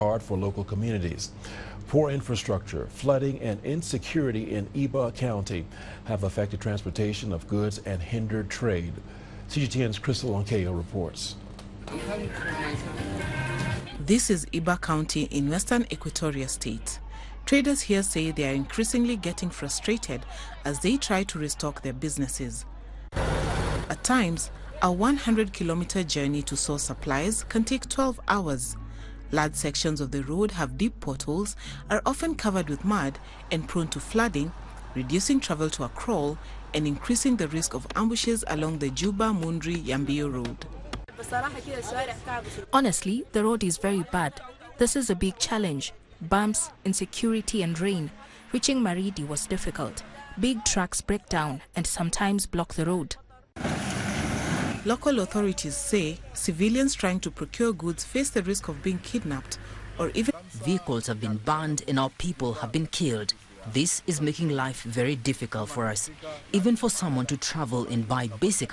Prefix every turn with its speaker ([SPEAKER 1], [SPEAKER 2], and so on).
[SPEAKER 1] hard for local communities. Poor infrastructure, flooding, and insecurity in Iba County have affected transportation of goods and hindered trade. CGTN's Crystal Onkeyo reports.
[SPEAKER 2] This is Iba County in western Equatoria State. Traders here say they are increasingly getting frustrated as they try to restock their businesses. At times, a 100-kilometer journey to source supplies can take 12 hours. Large sections of the road have deep potholes, are often covered with mud and prone to flooding, reducing travel to a crawl and increasing the risk of ambushes along the Juba-Mundri-Yambio road.
[SPEAKER 3] Honestly, the road is very bad. This is a big challenge. Bumps, insecurity and rain. Reaching Maridi was difficult. Big trucks break down and sometimes block the road.
[SPEAKER 2] Local authorities say civilians trying to procure goods face the risk of being kidnapped or even...
[SPEAKER 4] Vehicles have been burned and our people have been killed. This is making life very difficult for us, even for someone to travel and buy basic